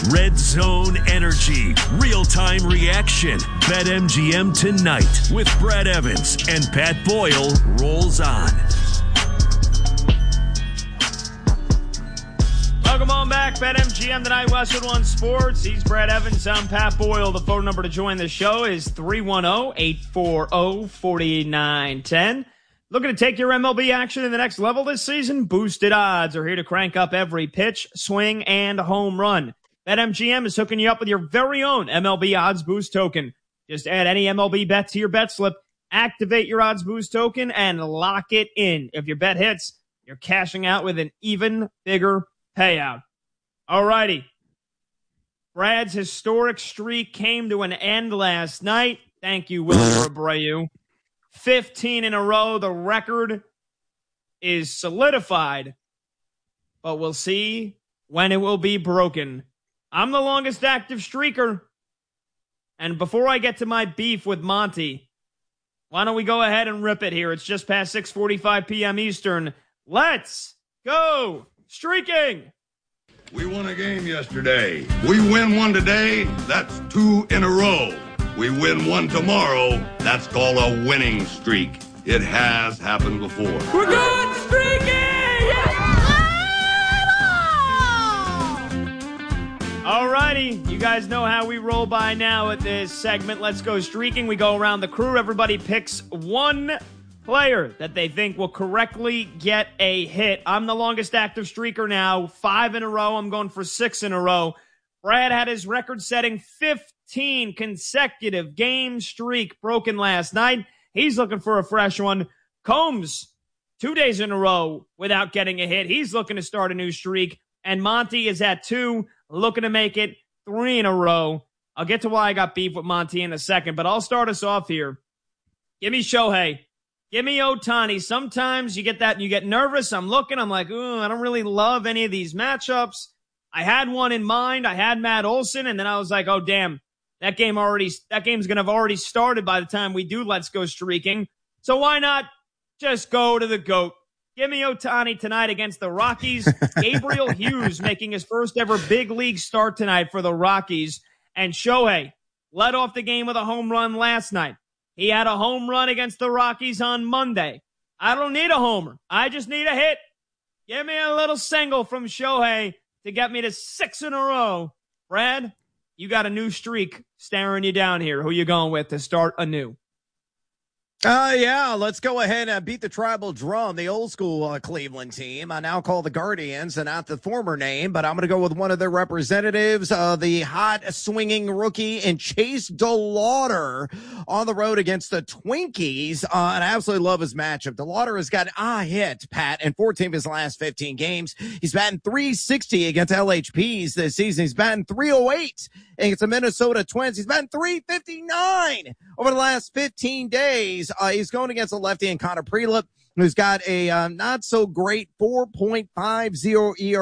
Red Zone Energy, real-time reaction. BetMGM tonight with Brad Evans and Pat Boyle rolls on. Welcome on back, BetMGM tonight, Westwood One Sports. He's Brad Evans, I'm Pat Boyle. The phone number to join the show is 310-840-4910. Looking to take your MLB action to the next level this season? Boosted Odds are here to crank up every pitch, swing, and home run. BetMGM is hooking you up with your very own MLB Odds Boost token. Just add any MLB bet to your bet slip, activate your Odds Boost token, and lock it in. If your bet hits, you're cashing out with an even bigger payout. Alrighty. Brad's historic streak came to an end last night. Thank you, Wilmer Abreu. 15 in a row. The record is solidified, but we'll see when it will be broken. I'm the longest active streaker. And before I get to my beef with Monty, why don't we go ahead and rip it here? It's just past 6:45 p.m. Eastern. Let's go streaking. We won a game yesterday. We win one today, that's 2 in a row. We win one tomorrow, that's called a winning streak. It has happened before. We're good streaking! Alrighty, you guys know how we roll by now at this segment. Let's go streaking. We go around the crew. Everybody picks one player that they think will correctly get a hit. I'm the longest active streaker now. 5 in a row. I'm going for 6 in a row. Brad had his record-setting 15 consecutive game streak broken last night. He's looking for a fresh one. Combs, 2 days in a row without getting a hit. He's looking to start a new streak. And Monty is at 2, looking to make it 3 in a row. I'll get to why I got beef with Monty in a second, but I'll start us off here. Give me Shohei. Give me Ohtani. Sometimes you get that and you get nervous. I'm looking. I'm like, ooh, I don't really love any of these matchups. I had one in mind. I had Matt Olson, and then I was like, oh, damn, that game's going to have already started by the time we do Let's Go Streaking. So why not just go to the GOAT? Give me Ohtani tonight against the Rockies. Gabriel Hughes making his first ever big league start tonight for the Rockies. And Shohei led off the game with a home run last night. He had a home run against the Rockies on Monday. I don't need a homer. I just need a hit. Give me a little single from Shohei to get me to 6 in a row. Brad, you got a new streak staring you down here. Who you going with to start anew? Yeah, let's go ahead and beat the tribal drum, the old school Cleveland team. I now call the Guardians, and not the former name, but I'm going to go with one of their representatives, the hot swinging rookie and Chase DeLauter on the road against the Twinkies. And I absolutely love his matchup. DeLauter has got a hit, Pat, in 14 of his last 15 games. He's batting .360 against LHPs this season. He's batting .308 against the Minnesota Twins. He's batting .359 over the last 15 days. He's going against a lefty in Connor Prelip, who's got a not so great 4.50